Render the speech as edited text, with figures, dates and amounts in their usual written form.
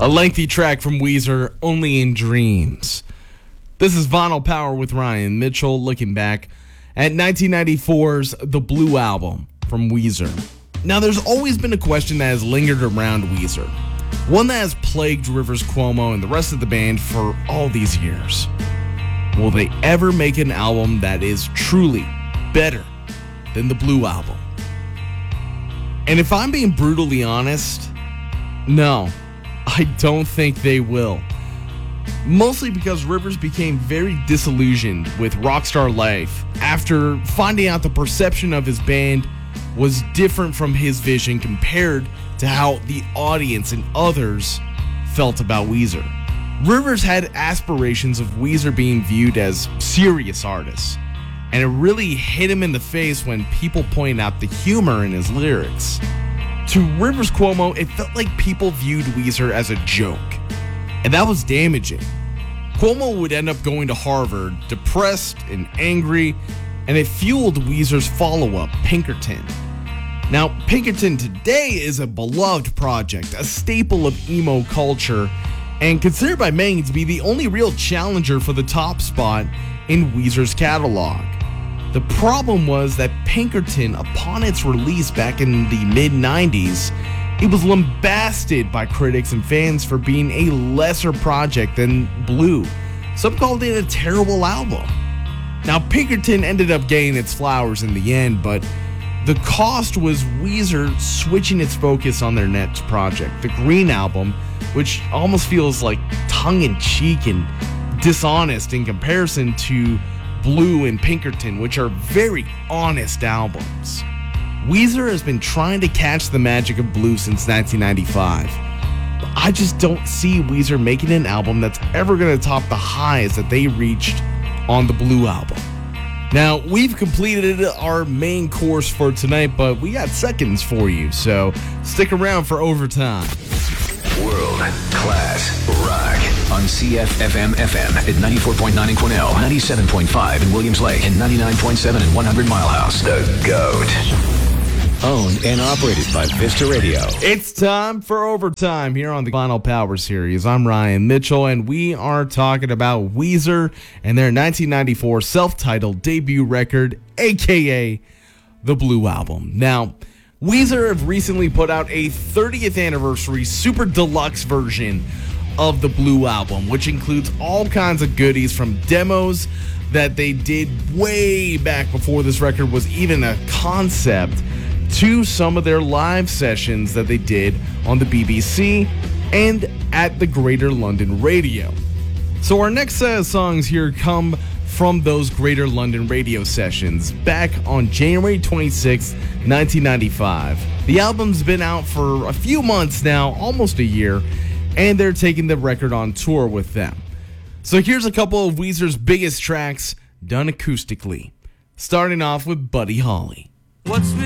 A lengthy track from Weezer, Only in Dreams. This is Vinyl Power with Ryan Mitchell, looking back at 1994's The Blue Album from Weezer. Now, there's always been a question that has lingered around Weezer, one that has plagued Rivers Cuomo and the rest of the band for all these years. Will they ever make an album that is truly better than the Blue Album? And if I'm being brutally honest, no, I don't think they will. Mostly because Rivers became very disillusioned with rockstar life after finding out the perception of his band was different from his vision compared to how the audience and others felt about Weezer. Rivers had aspirations of Weezer being viewed as serious artists, and it really hit him in the face when people pointed out the humor in his lyrics. To Rivers Cuomo, it felt like people viewed Weezer as a joke, and that was damaging. Cuomo would end up going to Harvard, depressed and angry, and it fueled Weezer's follow-up, Pinkerton. Now, Pinkerton today is a beloved project, a staple of emo culture, and considered by many to be the only real challenger for the top spot in Weezer's catalog. The problem was that Pinkerton, upon its release back in the mid-90s, it was lambasted by critics and fans for being a lesser project than Blue. Some called it a terrible album. Now, Pinkerton ended up getting its flowers in the end, but the cost was Weezer switching its focus on their next project, the Green Album, which almost feels like tongue-in-cheek and dishonest in comparison to Blue and Pinkerton, which are very honest albums. Weezer has been trying to catch the magic of Blue since 1995. But I just don't see Weezer making an album that's ever going to top the highs that they reached on the Blue Album. Now, we've completed our main course for tonight, but we got seconds for you, so stick around for overtime. World Class Rock on CFFM FM at 94.9 in Cornell, 97.5 in Williams Lake, and 99.7 in 100 Mile House. The GOAT. Owned and operated by Vista Radio. It's time for overtime here on the Vinyl Power Series. I'm Ryan Mitchell, and we are talking about Weezer and their 1994 self-titled debut record, a.k.a. The Blue Album. Now, Weezer have recently put out a 30th anniversary super deluxe version of the Blue Album, which includes all kinds of goodies from demos that they did way back before this record was even a concept to some of their live sessions that they did on the BBC and at the Greater London Radio. So our next set of songs here come from those Greater London radio sessions back on January 26, 1995. The album's been out for a few months now, almost a year, and they're taking the record on tour with them. So here's a couple of Weezer's biggest tracks done acoustically, starting off with Buddy Holly.